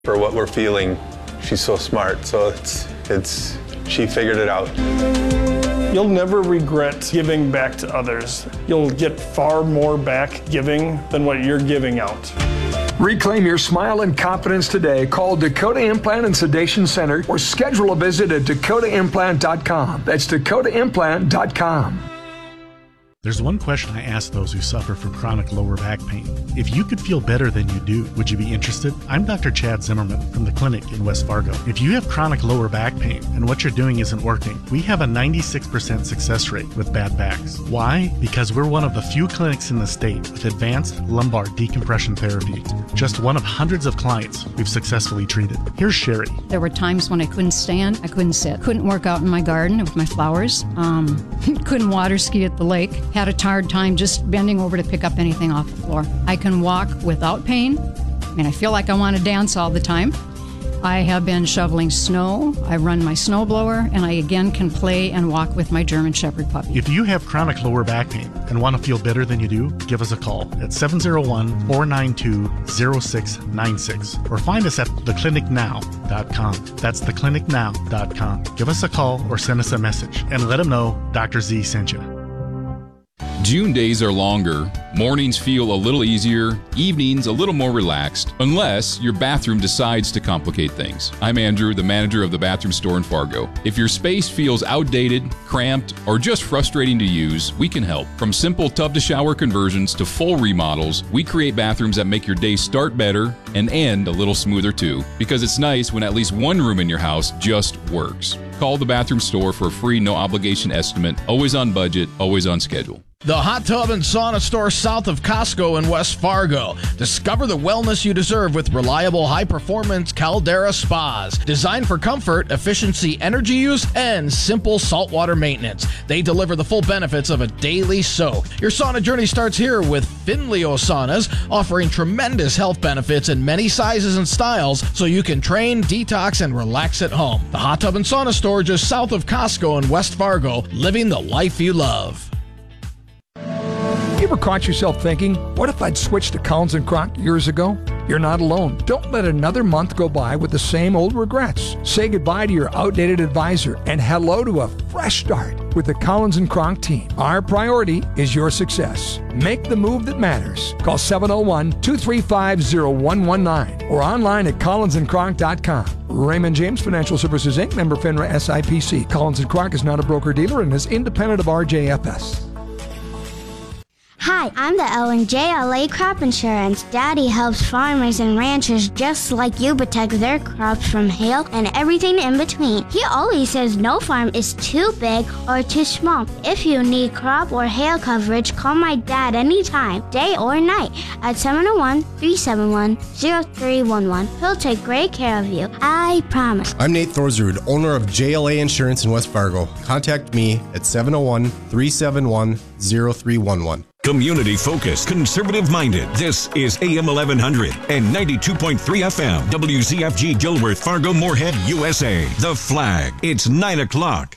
For what we're feeling, she's so smart, so she figured it out. You'll never regret giving back to others. You'll get far more back giving than what you're giving out. Reclaim your smile and confidence today. Call Dakota Implant and Sedation Center or schedule a visit at dakotaimplant.com. That's dakotaimplant.com. There's one question I ask those who suffer from chronic lower back pain. If you could feel better than you do, would you be interested? I'm Dr. Chad Zimmerman from the clinic in West Fargo. If you have chronic lower back pain and what you're doing isn't working, we have a 96% success rate with bad backs. Why? Because we're one of the few clinics in the state with advanced lumbar decompression therapy. Just one of hundreds of clients we've successfully treated. Here's Sherry. There were times when I couldn't stand, I couldn't sit, couldn't work out in my garden with my flowers, couldn't water ski at the lake. Had a hard time just bending over to pick up anything off the floor. I can walk without pain, and I feel like I want to dance all the time. I have been shoveling snow, I run my snowblower, and I again can play and walk with my German Shepherd puppy. If you have chronic lower back pain and want to feel better than you do, give us a call at 701-492-0696 or find us at theclinicnow.com. That's theclinicnow.com. Give us a call or send us a message and let them know Dr. Z sent you. June days are longer, mornings feel a little easier, evenings a little more relaxed, unless your bathroom decides to complicate things. I'm Andrew, the manager of the bathroom store in Fargo. If your space feels outdated, cramped, or just frustrating to use, we can help. From simple tub-to-shower conversions to full remodels, we create bathrooms that make your day start better and end a little smoother too, because it's nice when at least one room in your house just works. Call the bathroom store for a free no-obligation estimate, always on budget, always on schedule. The Hot Tub and Sauna Store south of Costco in West Fargo. Discover the wellness you deserve with reliable, high-performance Caldera spas. Designed for comfort, efficiency, energy use, and simple saltwater maintenance. They deliver the full benefits of a daily soak. Your sauna journey starts here with Finleo Saunas, offering tremendous health benefits in many sizes and styles so you can train, detox, and relax at home. The Hot Tub and Sauna Store just south of Costco in West Fargo, living the life you love. You ever caught yourself thinking, what if I'd switched to Collins & Kronk years ago? You're not alone. Don't let another month go by with the same old regrets. Say goodbye to your outdated advisor and hello to a fresh start with the Collins & Kronk team. Our priority is your success. Make the move that matters. Call 701-235-0119 or online at collinsandkronk.com. Raymond James Financial Services, Inc., member FINRA SIPC. Collins & Kronk is not a broker-dealer and is independent of RJFS. Hi, I'm the L&J Crop Insurance. Daddy helps farmers and ranchers just like you protect their crops from hail and everything in between. He always says no farm is too big or too small. If you need crop or hail coverage, call my dad anytime, day or night, at 701-371-0311. He'll take great care of you. I promise. I'm Nate Thorsrud, owner of JLA Insurance in West Fargo. Contact me at 701-371-0311. Community-focused, conservative-minded. This is AM 1100 and 92.3 FM. WZFG Gilworth, Fargo, Moorhead, USA. The Flag. It's 9 o'clock.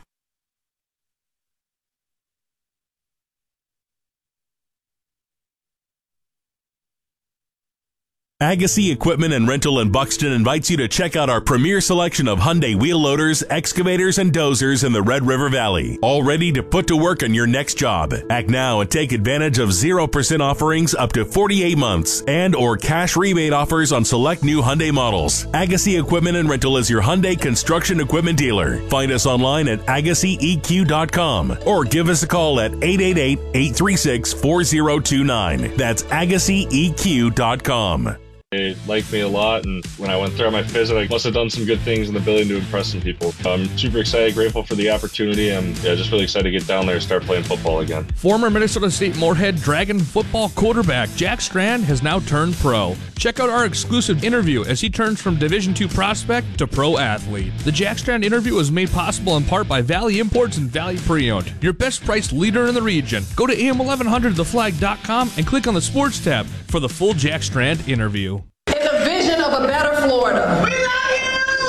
Agassi Equipment and Rental in Buxton invites you to check out our premier selection of Hyundai wheel loaders, excavators, and dozers in the Red River Valley. All ready to put to work on your next job. Act now and take advantage of 0% offerings up to 48 months and or cash rebate offers on select new Hyundai models. Agassi Equipment and Rental is your Hyundai construction equipment dealer. Find us online at AgassiEQ.com or give us a call at 888-836-4029. That's AgassiEQ.com. They liked me a lot, and when I went through my visit, I must have done some good things in the building to impress some people. I'm super excited, grateful for the opportunity. I'm just really excited to get down there and start playing football again. Former Minnesota State Moorhead Dragon football quarterback Jack Strand has now turned pro. Check out our exclusive interview as he turns from Division II prospect to pro athlete. The Jack Strand interview was made possible in part by Valley Imports and Valley Pre-Owned, your best priced leader in the region. Go to am1100theflag.com and click on the sports tab for the full Jack Strand interview. In the vision of a better Florida. We love you!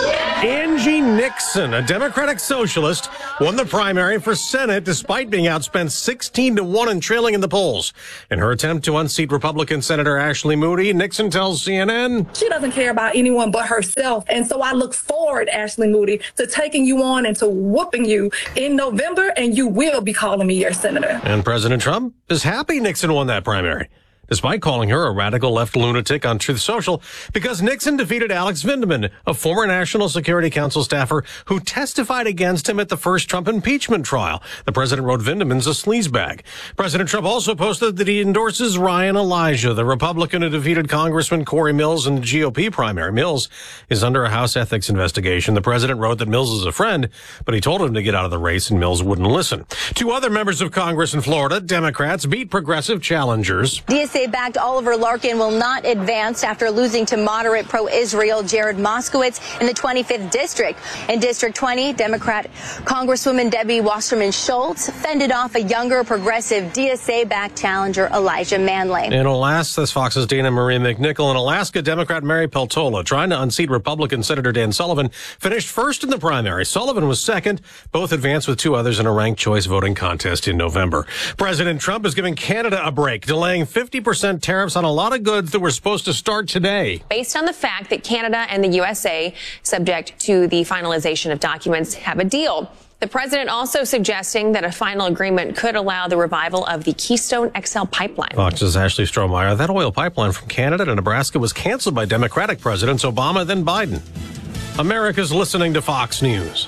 Angie Nixon, a Democratic socialist, won the primary for Senate despite being outspent 16-1 and trailing in the polls. In her attempt to unseat Republican Senator Ashley Moody, Nixon tells CNN, she doesn't care about anyone but herself. And so I look forward, Ashley Moody, to taking you on and to whooping you in November, and you will be calling me your senator. And President Trump is happy Nixon won that primary, despite calling her a radical left lunatic on Truth Social, because Nixon defeated Alex Vindman, a former National Security Council staffer who testified against him at the first Trump impeachment trial. The president wrote Vindman's a sleazebag. President Trump also posted that he endorses Ryan Elijah, the Republican who defeated Congressman Corey Mills in the GOP primary. Mills is under a House ethics investigation. The president wrote that Mills is a friend, but he told him to get out of the race, and Mills wouldn't listen. Two other members of Congress in Florida, Democrats, beat progressive challengers. DSA-backed Oliver Larkin will not advance after losing to moderate pro-Israel Jared Moskowitz in the 25th District. In District 20, Democrat Congresswoman Debbie Wasserman Schultz fended off a younger progressive DSA-backed challenger Elijah Manley. In Alaska, that's Fox's Dana Marie McNichol. In Alaska, Democrat Mary Peltola, trying to unseat Republican Senator Dan Sullivan, finished first in the primary. Sullivan was second. Both advanced with two others in a ranked choice voting contest in November. President Trump is giving Canada a break, delaying 50% tariffs on a lot of goods that were supposed to start today. Based on the fact that Canada and the USA, subject to the finalization of documents, have a deal. The president also suggesting that a final agreement could allow the revival of the Keystone XL pipeline. Fox's Ashley Strohmeyer. That oil pipeline from Canada to Nebraska was canceled by Democratic presidents Obama, then Biden. America's listening to Fox News.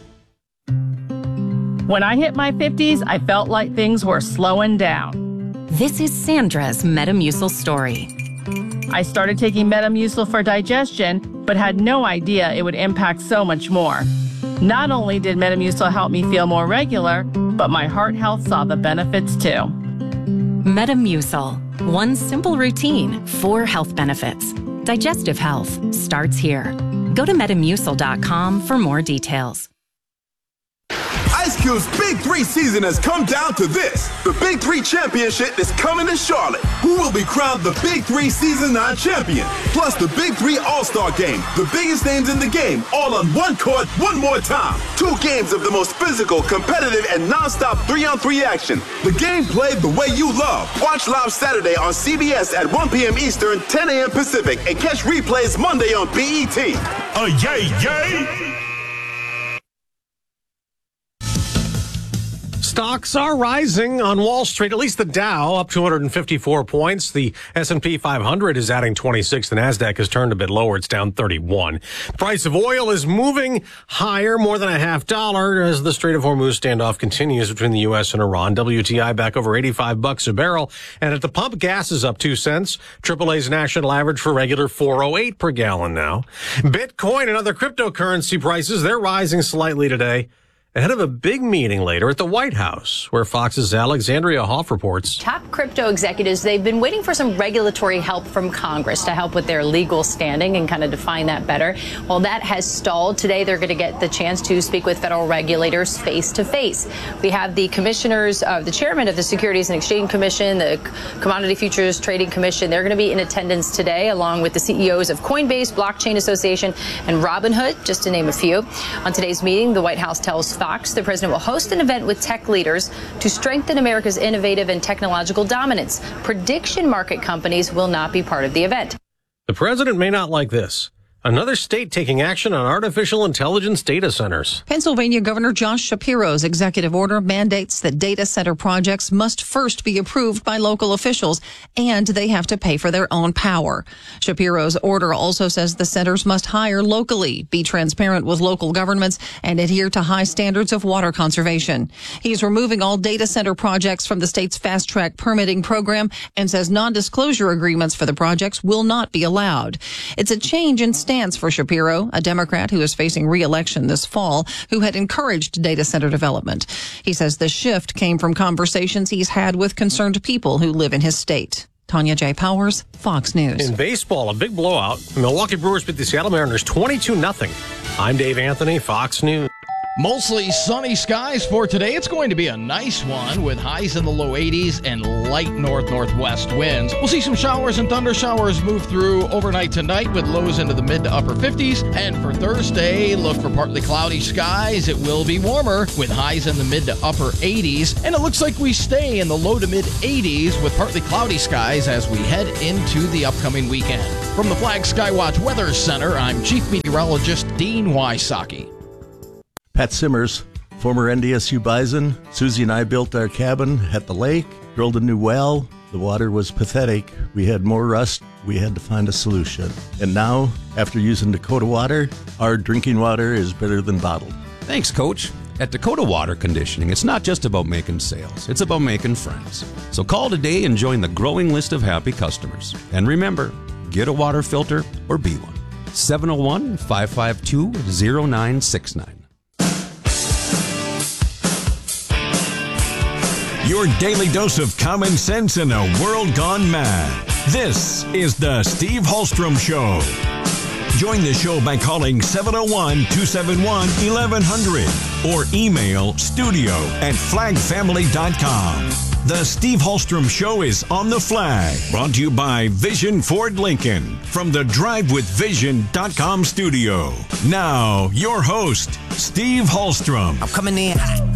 When I hit my 50s, I felt like things were slowing down. This is Sandra's Metamucil story. I started taking Metamucil for digestion, but had no idea it would impact so much more. Not only did Metamucil help me feel more regular, but my heart health saw the benefits too. Metamucil. One simple routine, 4 health benefits. Digestive health starts here. Go to Metamucil.com for more details. Ice Cube's Big 3 season has come down to this. The Big 3 Championship is coming to Charlotte. Who will be crowned the Big 3 Season 9 champion? Plus the Big 3 All-Star Game. The biggest names in the game, all on one court, one more time. 2 games of the most physical, competitive, and non-stop 3-on-3 action. The game played the way you love. Watch live Saturday on CBS at 1 p.m. Eastern, 10 a.m. Pacific, and catch replays Monday on BET. Yay, yay! Stocks are rising on Wall Street, at least the Dow up 254 points. The S&P 500 is adding 26. The NASDAQ has turned a bit lower. It's down 31. The price of oil is moving higher, more than $0.50 as the Strait of Hormuz standoff continues between the U.S. and Iran. WTI back over $85 a barrel. And at the pump, gas is up 2 cents. AAA's national average for regular $4.08 per gallon now. Bitcoin and other cryptocurrency prices, they're rising slightly today, ahead of a big meeting later at the White House, where Fox's Alexandria Hoff reports. Top crypto executives, they've been waiting for some regulatory help from Congress to help with their legal standing and kind of define that better. Well, that has stalled. Today, they're going to get the chance to speak with federal regulators face to face. We have the commissioners, the chairman of the Securities and Exchange Commission, the Commodity Futures Trading Commission. They're going to be in attendance today, along with the CEOs of Coinbase, Blockchain Association, and Robinhood, just to name a few. On today's meeting, the White House tells Fox the president will host an event with tech leaders to strengthen America's innovative and technological dominance. Prediction market companies will not be part of the event. The president may not like this. Another state taking action on artificial intelligence data centers. Pennsylvania Governor Josh Shapiro's executive order mandates that data center projects must first be approved by local officials, and they have to pay for their own power. Shapiro's order also says the centers must hire locally, be transparent with local governments, and adhere to high standards of water conservation. He's removing all data center projects from the state's fast-track permitting program and says non-disclosure agreements for the projects will not be allowed. It's a change in stance for Shapiro, a Democrat who is facing re-election this fall, who had encouraged data center development. He says the shift came from conversations he's had with concerned people who live in his state. Tanya J. Powers, Fox News. In baseball, a big blowout. The Milwaukee Brewers beat the Seattle Mariners 22-0. I'm Dave Anthony, Fox News. Mostly sunny skies for today. It's going to be a nice one with highs in the low 80s and light north-northwest winds. We'll see some showers and thunder showers move through overnight tonight with lows into the mid to upper 50s. And for Thursday, look for partly cloudy skies. It will be warmer with highs in the mid to upper 80s. And it looks like we stay in the low to mid 80s with partly cloudy skies as we head into the upcoming weekend. From the Flag Skywatch Weather Center, I'm Chief Meteorologist Dean Wysocki. Pat Simmers, former NDSU Bison. Susie and I built our cabin at the lake, drilled a new well. The water was pathetic. We had more rust. We had to find a solution. And now, after using Dakota Water, our drinking water is better than bottled. Thanks, Coach. At Dakota Water Conditioning, it's not just about making sales. It's about making friends. So call today and join the growing list of happy customers. And remember, get a water filter or be one. 701-552-0969. Your daily dose of common sense in a world gone mad. This is the Steve Hallstrom Show. Join the show by calling 701-271-1100 or email studio@flagfamily.com. The Steve Hallstrom Show is on the Flag, brought to you by Vision Ford Lincoln from the DriveWithVision.com studio. Now, your host, Steve Hallstrom. I'm coming in.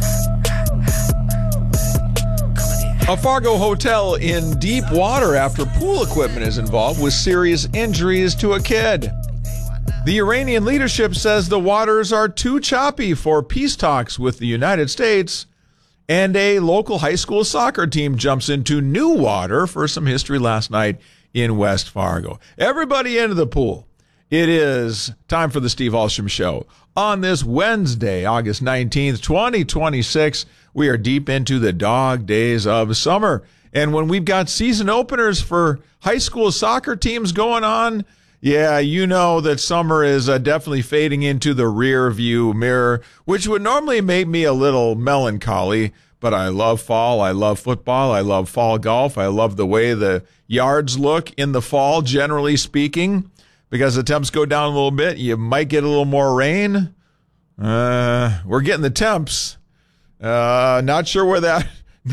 A Fargo hotel in deep water after pool equipment is involved with serious injuries to a kid. The Iranian leadership says the waters are too choppy for peace talks with the United States. And a local high school soccer team jumps into new water for some history last night in West Fargo. Everybody into the pool. It is time for the Steve Hallstrom Show. On this Wednesday, August 19th, 2026, we are deep into the dog days of summer. And when we've got season openers for high school soccer teams going on, yeah, you know that summer is definitely fading into the rear view mirror, which would normally make me a little melancholy. But I love fall. I love football. I love fall golf. I love the way the yards look in the fall, generally speaking. Because the temps go down a little bit, you might get a little more rain. We're getting the temps. Not sure where the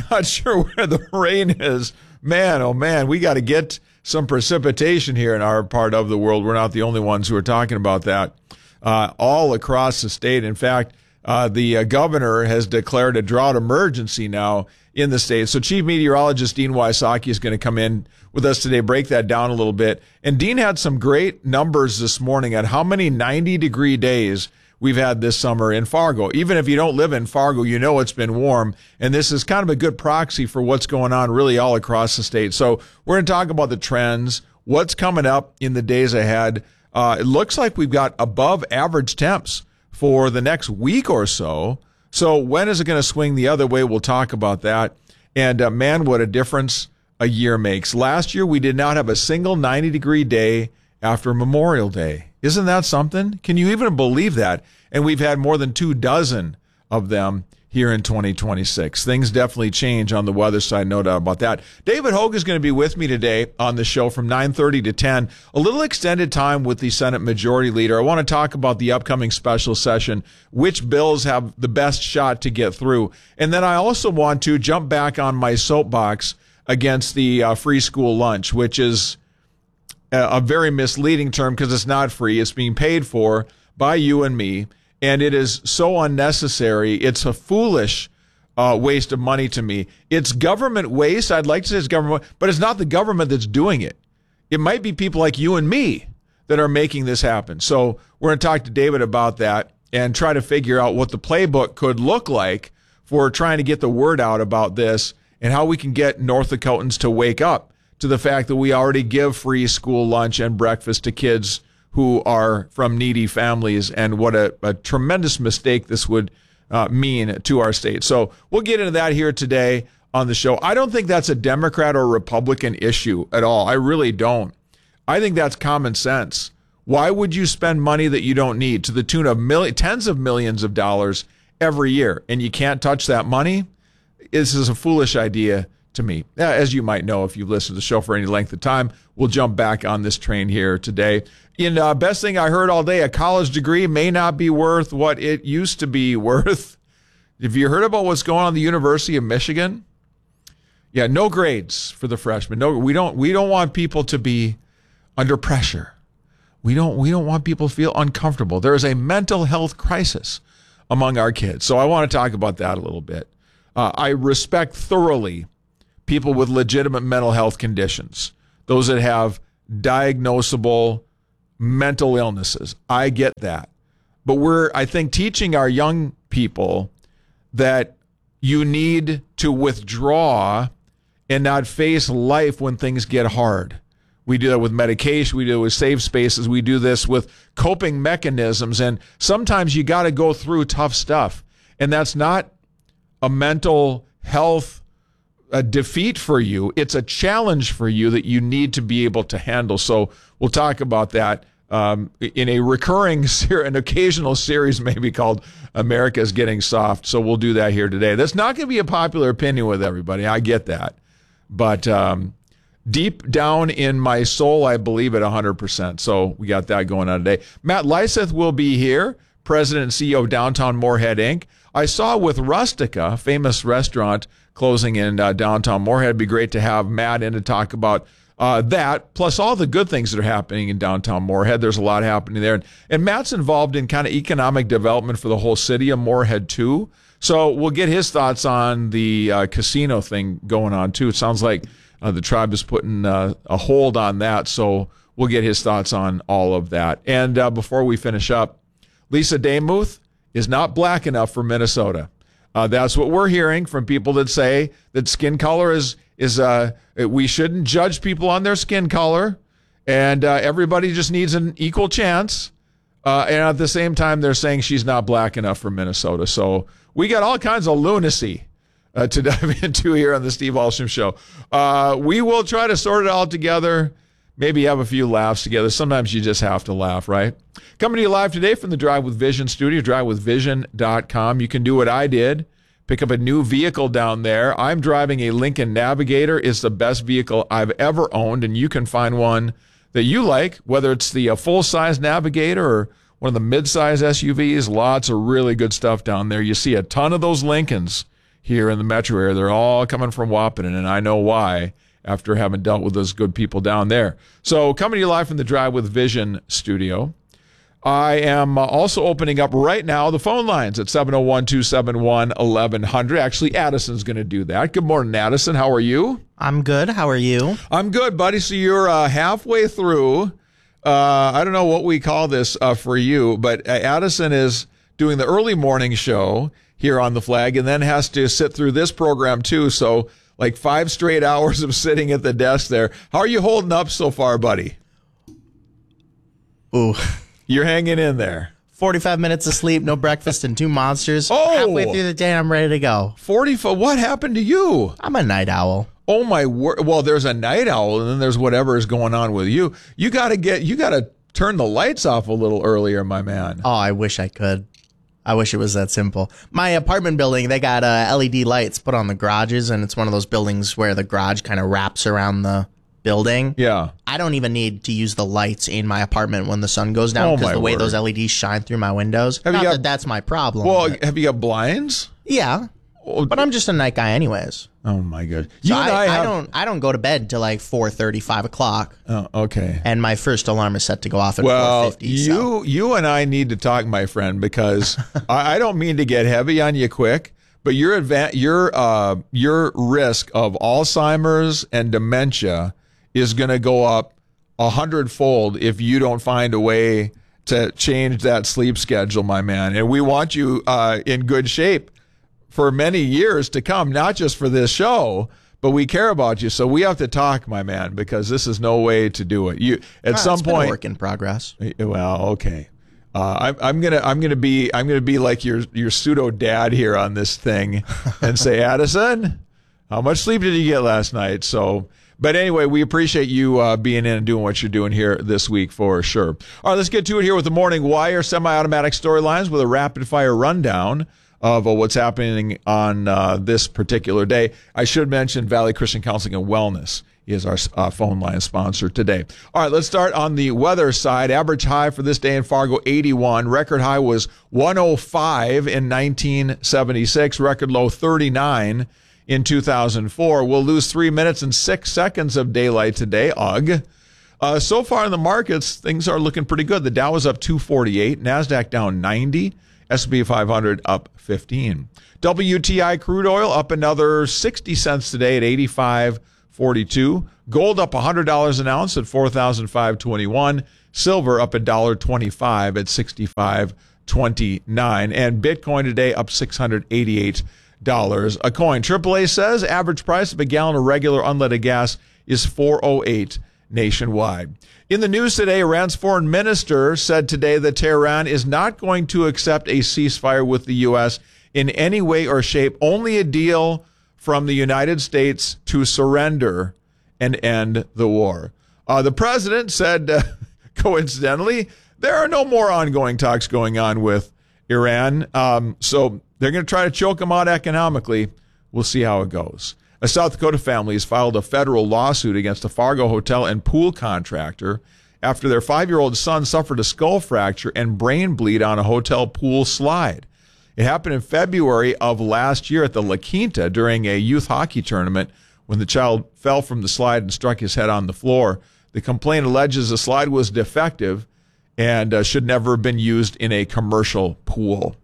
rain is. Man, oh man, we got to get some precipitation here in our part of the world. We're not the only ones who are talking about that. All across the state. In fact, the governor has declared a drought emergency now in the state. So Chief Meteorologist Dean Wysocki is going to come in with us today, break that down a little bit. And Dean had some great numbers this morning at how many 90-degree days we've had this summer in Fargo. Even if you don't live in Fargo, you know it's been warm. And this is kind of a good proxy for what's going on really all across the state. So we're going to talk about the trends, what's coming up in the days ahead. It looks like we've got above average temps for the next week or so. So when is it going to swing the other way? We'll talk about that. And man, what a difference a year makes. Last year, we did not have a single 90-degree day after Memorial Day. Isn't that something? Can you even believe that? And we've had more than 24 of them here in 2026. Things definitely change on the weather side, no doubt about that. David Hogue is going to be with me today on the show from 9:30 to 10. A little extended time with the Senate Majority Leader. I want to talk about the upcoming special session, which bills have the best shot to get through. And then I also want to jump back on my soapbox against the free school lunch, which is a very misleading term because it's not free. It's being paid for by you and me. And it is so unnecessary. It's a foolish waste of money to me. It's government waste. I'd like to say it's government, but it's not the government that's doing it. It might be people like you and me that are making this happen. So we're going to talk to David about that and try to figure out what the playbook could look like for trying to get the word out about this and how we can get North Dakotans to wake up to the fact that we already give free school lunch and breakfast to kids who are from needy families, and what a tremendous mistake this would mean to our state. So we'll get into that here today on the show. I don't think that's a Democrat or Republican issue at all. I really don't. I think that's common sense. Why would you spend money that you don't need to the tune of tens of millions of dollars every year, and you can't touch that money? This is a foolish idea to me. As you might know, if you've listened to the show for any length of time, we'll jump back on this train here today. Best thing I heard all day, a college degree may not be worth what it used to be worth. Have you heard about what's going on at the University of Michigan? Yeah, no grades for the freshmen. No, we don't want people to be under pressure. We don't want people to feel uncomfortable. There is a mental health crisis among our kids. So I want to talk about that a little bit. I respect thoroughly people with legitimate mental health conditions, those that have diagnosable mental illnesses. I get that. But we're, I think, teaching our young people that you need to withdraw and not face life when things get hard. We do that with medication. We do it with safe spaces. We do this with coping mechanisms. And sometimes you got to go through tough stuff. And that's not a mental health defeat for you. It's a challenge for you that you need to be able to handle. So we'll talk about that in a recurring, an occasional series maybe called America's Getting Soft. So we'll do that here today. That's not going to be a popular opinion with everybody. I get that. But deep down in my soul, I believe it 100%. So we got that going on today. Matt Lyseth will be here, President and CEO of Downtown Moorhead, Inc. I saw with Rustica, famous restaurant closing in downtown Moorhead. It'd be great to have Matt in to talk about that, plus all the good things that are happening in downtown Moorhead. There's a lot happening there. And Matt's involved in kind of economic development for the whole city of Moorhead, too. So we'll get his thoughts on the casino thing going on, too. It sounds like the tribe is putting a hold on that, so we'll get his thoughts on all of that. And before we finish up, Lisa Demuth is not black enough for Minnesota. That's what we're hearing from people that say that skin color is we shouldn't judge people on their skin color, and everybody just needs an equal chance. And at the same time, they're saying she's not black enough for Minnesota. So we got all kinds of lunacy to dive into here on the Steve Ahlstrom Show. We will try to sort it all together, maybe have a few laughs together. Sometimes you just have to laugh, right? Coming to you live today from the Drive with Vision studio, drivewithvision.com. You can do what I did, pick up a new vehicle down there. I'm driving a Lincoln Navigator. It's the best vehicle I've ever owned, and you can find one that you like, whether it's the full-size Navigator or one of the mid-size SUVs. Lots of really good stuff down there. You see a ton of those Lincolns here in the metro area. They're all coming from Wahpeton, and I know why after having dealt with those good people down there. So coming to you live from the Drive with Vision studio. I am also opening up right now the phone lines at 701-271-1100. Actually, Addison's going to do that. Good morning, Addison. How are you? I'm good. How are you? I'm good, buddy. So you're halfway through. I don't know what we call this for you, but Addison is doing the early morning show here on the Flag and then has to sit through this program too. So like 5 straight hours of sitting at the desk there. How are you holding up so far, buddy? Ooh. You're hanging in there. 45 minutes of sleep, no breakfast, and 2 monsters. Oh! Halfway through the day, I'm ready to go. 40. What happened to you? I'm a night owl. Oh my word! Well, there's a night owl, and then there's whatever is going on with you. You got to turn the lights off a little earlier, my man. Oh, I wish I could. I wish it was that simple. My apartment building, they got LED lights put on the garages, and it's one of those buildings where the garage kind of wraps around the building. Yeah. I don't even need to use the lights in my apartment when the sun goes down because the way those LEDs shine through my windows. That's my problem. Well, have you got blinds? Yeah. But I'm just a night guy anyways. Oh my god! So I don't go to bed till like 4:30, 5 o'clock. Oh, okay. And my first alarm is set to go off at 4:50. You and I need to talk, my friend, because I don't mean to get heavy on you quick, but your risk of Alzheimer's and dementia is going to go up 100-fold if you don't find a way to change that sleep schedule, my man. And we want you in good shape for many years to come, not just for this show, but we care about you. So we have to talk, my man, because this is no way to do it. You at some point, been a work in progress. Well, okay. I'm gonna be like your pseudo dad here on this thing, and say, Addison, how much sleep did you get last night? So. But anyway, we appreciate you being in and doing what you're doing here this week for sure. All right, let's get to it here with the Morning Wire semi-automatic storylines with a rapid-fire rundown of what's happening on this particular day. I should mention Valley Christian Counseling and Wellness is our phone line sponsor today. All right, let's start on the weather side. Average high for this day in Fargo, 81. Record high was 105 in 1976. Record low, 39 in 2004. We'll lose 3 minutes and 6 seconds of daylight today. Ugh. So far in the markets, things are looking pretty good. The Dow is up 248, NASDAQ down 90, S&P 500 up 15. WTI crude oil up another 60 cents today at 85.42. Gold up $100 an ounce at $4,521. Silver up $1.25 at $65.29. And Bitcoin today up $688 a coin. AAA says average price of a gallon of regular unleaded gas is $4.08 nationwide. In the news today, Iran's foreign minister said today that Tehran is not going to accept a ceasefire with the U.S. in any way or shape, only a deal from the United States to surrender and end the war. The president said, coincidentally, there are no more ongoing talks going on with Iran, so they're going to try to choke them out economically. We'll see how it goes. A South Dakota family has filed a federal lawsuit against a Fargo hotel and pool contractor after their 5-year-old son suffered a skull fracture and brain bleed on a hotel pool slide. It happened in February of last year at the La Quinta during a youth hockey tournament when the child fell from the slide and struck his head on the floor. The complaint alleges the slide was defective and should never have been used in a commercial pool.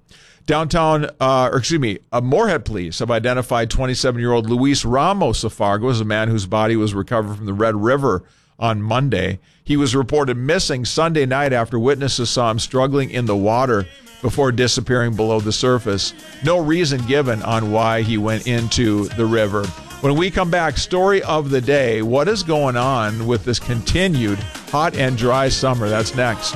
Moorhead police have identified 27-year-old Luis Ramos of Fargo as a man whose body was recovered from the Red River on Monday. He was reported missing Sunday night after witnesses saw him struggling in the water before disappearing below the surface. No reason given on why he went into the river. When we come back, story of the day, what is going on with this continued hot and dry summer? That's next.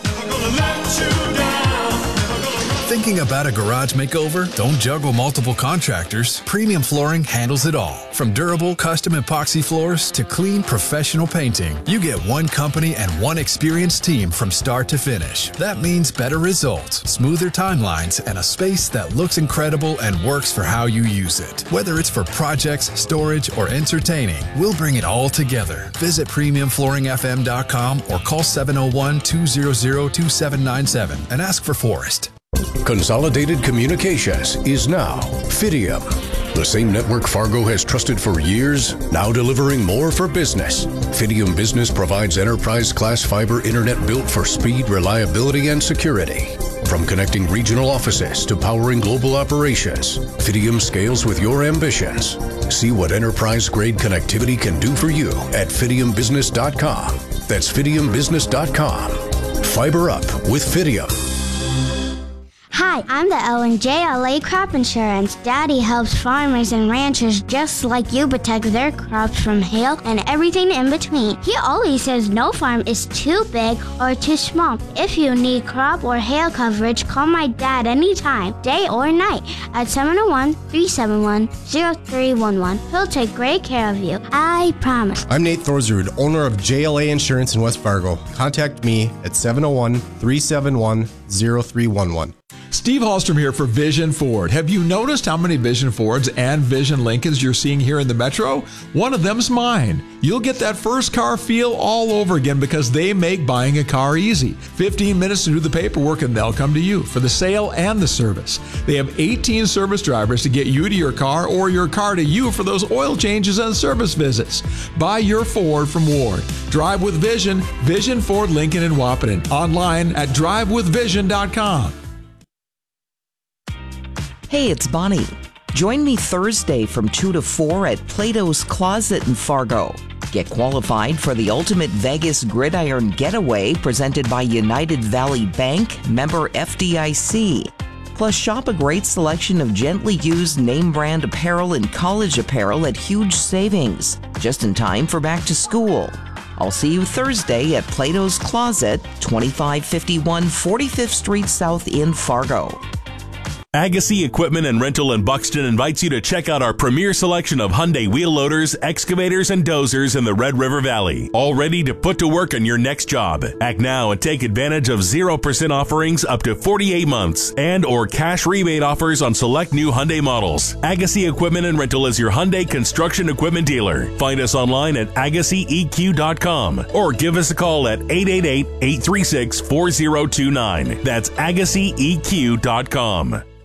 Thinking about a garage makeover? Don't juggle multiple contractors. Premium Flooring handles it all. From durable, custom epoxy floors to clean, professional painting. You get one company and one experienced team from start to finish. That means better results, smoother timelines, and a space that looks incredible and works for how you use it. Whether it's for projects, storage, or entertaining, we'll bring it all together. Visit PremiumFlooringFM.com or call 701-200-2797 and ask for Forrest. Consolidated Communications is now Fidium. The same network Fargo has trusted for years, now delivering more for business. Fidium Business provides enterprise-class fiber internet built for speed, reliability, and security. From connecting regional offices to powering global operations, Fidium scales with your ambitions. See what enterprise-grade connectivity can do for you at FidiumBusiness.com. That's FidiumBusiness.com. Fiber up with Fidium. Hi, I'm the LNJLA Crop Insurance. Daddy helps farmers and ranchers just like you protect their crops from hail and everything in between. He always says no farm is too big or too small. If you need crop or hail coverage, call my dad anytime, day or night, at 701-371-0311. He'll take great care of you. I promise. I'm Nate Thorsrud, owner of JLA Insurance in West Fargo. Contact me at 701-371-0311. Steve Hallstrom here for Vision Ford. Have you noticed how many Vision Fords and Vision Lincolns you're seeing here in the Metro? One of them's mine. You'll get that first car feel all over again because they make buying a car easy. 15 minutes to do the paperwork and they'll come to you for the sale and the service. They have 18 service drivers to get you to your car or your car to you for those oil changes and service visits. Buy your Ford from Ward. Drive with Vision, Vision Ford Lincoln in Wahpeton. Online at drivewithvision.com. Hey, it's Bonnie. Join me Thursday from 2 to 4 at Plato's Closet in Fargo. Get qualified for the Ultimate Vegas Gridiron Getaway presented by United Valley Bank, member FDIC. Plus, shop a great selection of gently used name brand apparel and college apparel at huge savings, just in time for back to school. I'll see you Thursday at Plato's Closet, 2551 45th Street South in Fargo. Agassi Equipment and Rental in Buxton invites you to check out our premier selection of Hyundai wheel loaders, excavators, and dozers in the Red River Valley, all ready to put to work on your next job. Act now and take advantage of 0% offerings up to 48 months and or cash rebate offers on select new Hyundai models. Agassi Equipment and Rental is your Hyundai construction equipment dealer. Find us online at AgassiEQ.com or give us a call at 888-836-4029. That's AgassiEQ.com.